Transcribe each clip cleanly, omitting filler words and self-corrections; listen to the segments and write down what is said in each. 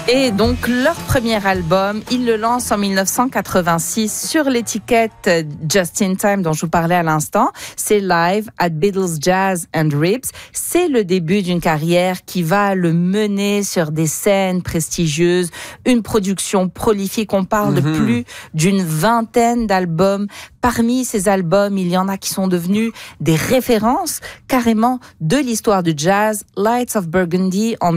Et donc, leur premier album, ils le lancent en 1986 sur l'étiquette Just in Time dont je vous parlais à l'instant. C'est Live at Beatles Jazz and Ribs. C'est le début d'une carrière qui va le mener sur des scènes prestigieuses, une production prolifique. On parle de plus d'une vingtaine d'albums. Parmi ces albums, il y en a qui sont devenus des références carrément de l'histoire du jazz. Lights of Burgundy en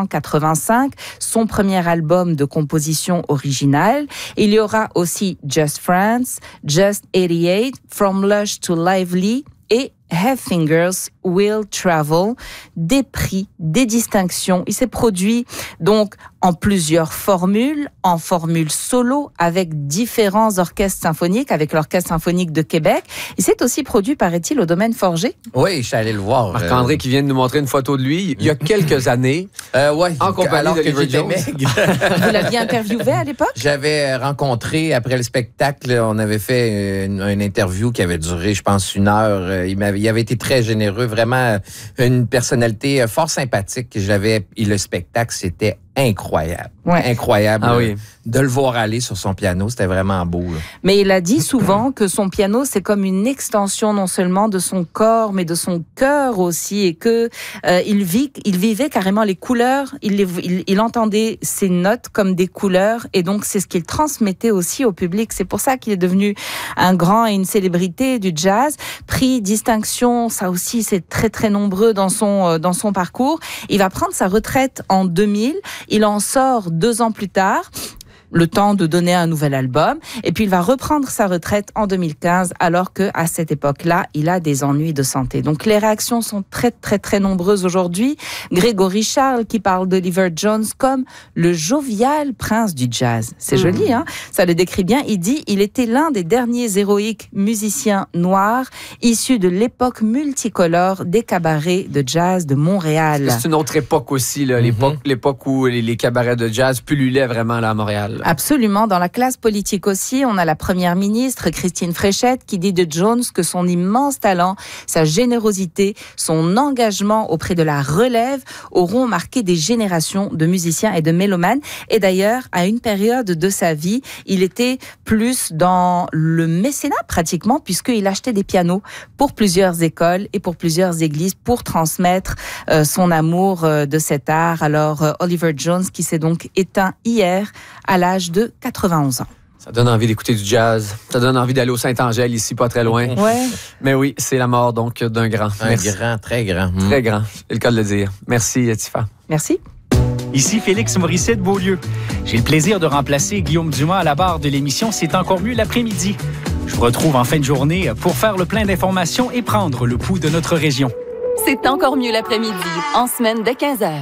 1985, son premier album de composition originale. Il y aura aussi Just France, Just 88, From Lush to Lively et Have Fingers Will Travel, des prix, des distinctions. Il s'est produit donc en plusieurs formules, en formule solo avec différents orchestres symphoniques, avec l'Orchestre symphonique de Québec. Il s'est aussi produit, paraît-il, au Domaine Forger. Oui, je suis allé le voir. Marc-André qui vient de nous montrer une photo de lui il y a quelques années, en compagnie d'Oliver Jones. Vous l'aviez interviewé à l'époque? J'avais rencontré, après le spectacle, on avait fait une interview qui avait duré, je pense, 1 heure. Il avait été très généreux, vraiment une personnalité fort sympathique. Et le spectacle, c'était incroyable. Ouais. Incroyable. Ah oui. De le voir aller sur son piano, c'était vraiment beau. Là. Mais il a dit souvent que son piano, c'est comme une extension non seulement de son corps, mais de son cœur aussi, et que il vivait carrément les couleurs. Il entendait ses notes comme des couleurs, et donc c'est ce qu'il transmettait aussi au public. C'est pour ça qu'il est devenu un grand et une célébrité du jazz. Prix, distinction, ça aussi, c'est très très nombreux dans son parcours. Il va prendre sa retraite en 2000. Il en sort 2 ans plus tard, le temps de donner un nouvel album, et puis il va reprendre sa retraite en 2015, alors que à cette époque-là, il a des ennuis de santé. Donc les réactions sont très très très nombreuses aujourd'hui. Grégory Charles qui parle d'Oliver Jones comme le jovial prince du jazz. C'est joli, hein? Ça le décrit bien. Il dit, il était l'un des derniers héroïques musiciens noirs issus de l'époque multicolore des cabarets de jazz de Montréal. C'est une autre époque aussi, là, l'époque où les cabarets de jazz pullulaient vraiment là à Montréal. Absolument. Dans la classe politique aussi, on a la première ministre, Christine Fréchette, qui dit de Jones que son immense talent, sa générosité, son engagement auprès de la relève auront marqué des générations de musiciens et de mélomanes. Et d'ailleurs, à une période de sa vie, il était plus dans le mécénat pratiquement, puisqu'il achetait des pianos pour plusieurs écoles et pour plusieurs églises pour transmettre son amour de cet art. Alors, Oliver Jones, qui s'est donc éteint hier à l'âge de 91 ans. Ça donne envie d'écouter du jazz. Ça donne envie d'aller au Saint-Angèle, ici, pas très loin. Ouais. Mais oui, c'est la mort donc d'un grand. Merci. Grand, très grand. Très grand, c'est le cas de le dire. Merci, Tifa. Merci. Ici Félix Morisset de Beaulieu. J'ai le plaisir de remplacer Guillaume Dumas à la barre de l'émission C'est encore mieux l'après-midi. Je vous retrouve en fin de journée pour faire le plein d'informations et prendre le pouls de notre région. C'est encore mieux l'après-midi, en semaine dès 15h.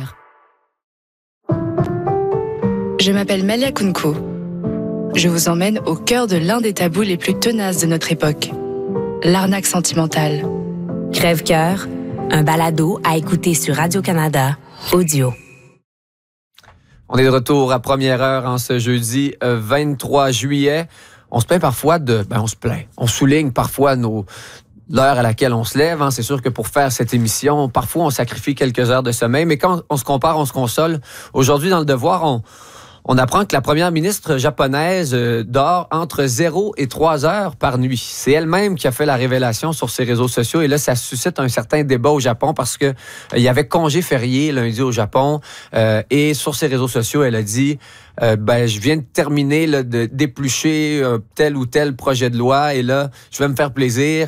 Je m'appelle Malia Kunko. Je vous emmène au cœur de l'un des tabous les plus tenaces de notre époque, l'arnaque sentimentale. Crève-cœur, un balado à écouter sur Radio-Canada, audio. On est de retour à première heure en ce jeudi 23 juillet. On se plaint parfois on souligne parfois l'heure à laquelle on se lève. Hein. C'est sûr que pour faire cette émission, parfois on sacrifie quelques heures de sommeil, mais quand on se compare, on se console. Aujourd'hui, dans Le Devoir, on apprend que la première ministre japonaise dort entre 0 et 3 heures par nuit. C'est elle-même qui a fait la révélation sur ses réseaux sociaux. Et là, ça suscite un certain débat au Japon parce que il y avait congé férié lundi au Japon. Et sur ses réseaux sociaux, elle a dit je viens de terminer d'éplucher tel ou tel projet de loi et là, je vais me faire plaisir.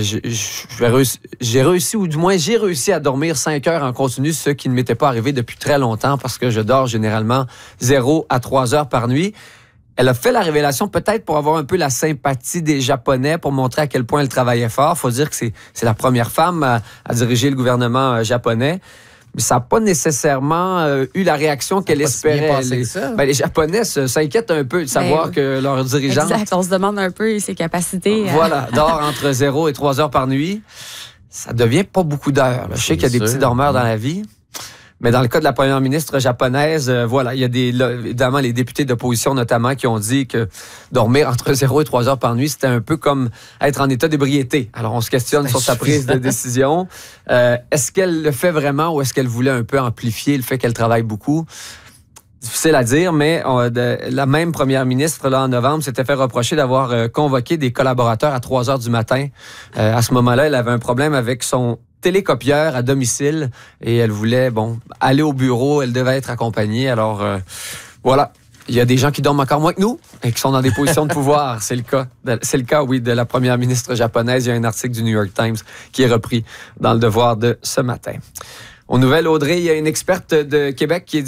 J'ai réussi à dormir 5 heures en continu, ce qui ne m'était pas arrivé depuis très longtemps parce que je dors généralement 0 à 3 heures par nuit. Elle a fait la révélation peut-être pour avoir un peu la sympathie des Japonais, pour montrer à quel point elle travaillait fort. Il faut dire que c'est la première femme à diriger le gouvernement japonais. Mais ça n'a pas nécessairement eu la réaction qu'elle espérait. Les Japonais s'inquiètent un peu de savoir que leur dirigeante... Exact, on se demande un peu ses capacités. Voilà, dort entre 0 et 3 heures par nuit. Ça devient pas beaucoup d'heures. Je sais qu'il y a des petits dormeurs dans la vie. Mais dans le cas de la première ministre japonaise, il y a évidemment les députés d'opposition notamment qui ont dit que dormir entre 0 et 3 heures par nuit, c'était un peu comme être en état d'ébriété. Alors on se questionne sur sa prise de décision. Est-ce qu'elle le fait vraiment ou est-ce qu'elle voulait un peu amplifier le fait qu'elle travaille beaucoup? Difficile à dire, mais la même première ministre, là, en novembre, s'était fait reprocher d'avoir convoqué des collaborateurs à 3 heures du matin. À ce moment-là, elle avait un problème avec son télécopieur à domicile et elle voulait, aller au bureau. Elle devait être accompagnée. Alors, voilà. Il y a des gens qui dorment encore moins que nous et qui sont dans des positions de pouvoir. C'est le cas. C'est le cas, oui, de la première ministre japonaise. Il y a un article du New York Times qui est repris dans le Devoir de ce matin. Aux nouvelles, Audrey, il y a une experte de Québec qui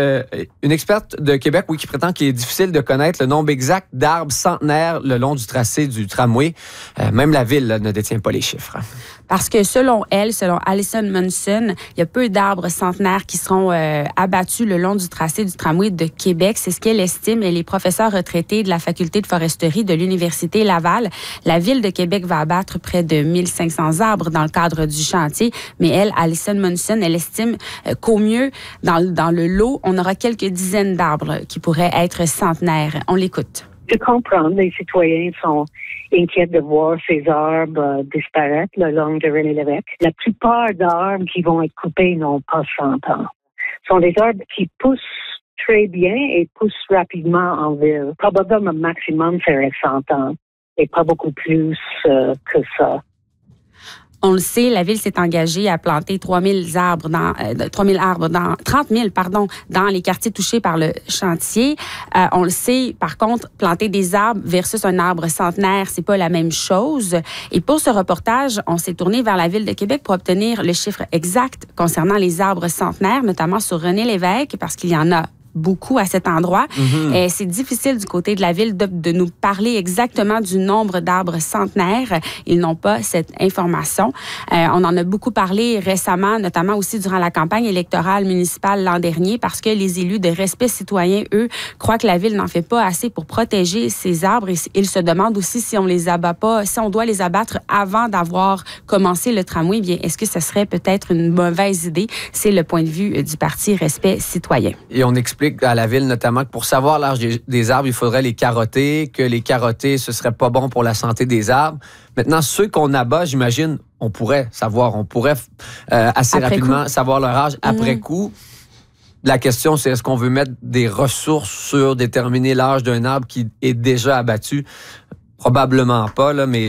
prétend qu'il est difficile de connaître le nombre exact d'arbres centenaires le long du tracé du tramway. Même la ville ne détient pas les chiffres. Parce que selon Alison Munson, il y a peu d'arbres centenaires qui seront abattus le long du tracé du tramway de Québec. C'est ce qu'elle estime. Elle est professeure retraitée de la faculté de foresterie de l'Université Laval. La ville de Québec va abattre près de 1500 arbres dans le cadre du chantier. Mais elle, Alison Munson, elle estime qu'au mieux, dans le lot, on aura quelques dizaines d'arbres qui pourraient être centenaires. On l'écoute. De comprendre, les citoyens sont inquiets de voir ces arbres disparaître le long de René Lévesque. La plupart d'arbres qui vont être coupés n'ont pas 100 ans. Ce sont des arbres qui poussent très bien et poussent rapidement en ville. Probablement, le maximum serait 100 ans et pas beaucoup plus que ça. On le sait, la ville s'est engagée à planter 30 000 arbres dans les quartiers touchés par le chantier. On le sait, par contre, planter des arbres versus un arbre centenaire, c'est pas la même chose. Et pour ce reportage, on s'est tourné vers la ville de Québec pour obtenir le chiffre exact concernant les arbres centenaires, notamment sur René Lévesque, parce qu'il y en a beaucoup à cet endroit. Et c'est difficile du côté de la ville de nous parler exactement du nombre d'arbres centenaires. Ils n'ont pas cette information. On en a beaucoup parlé récemment, notamment aussi durant la campagne électorale municipale l'an dernier, parce que les élus de Respect citoyen, eux, croient que la ville n'en fait pas assez pour protéger ces arbres. Et ils se demandent aussi si on les abat pas, si on doit les abattre avant d'avoir commencé le tramway. Bien, est-ce que ce serait peut-être une mauvaise idée? C'est le point de vue du parti Respect citoyen. Et on explique à la ville notamment que pour savoir l'âge des arbres, il faudrait les carotter, que les carotter, ce serait pas bon pour la santé des arbres. Maintenant, ceux qu'on abat, j'imagine, on pourrait assez après rapidement savoir leur âge après coup. La question, c'est est-ce qu'on veut mettre des ressources sur déterminer l'âge d'un arbre qui est déjà abattu? Probablement pas, là, mais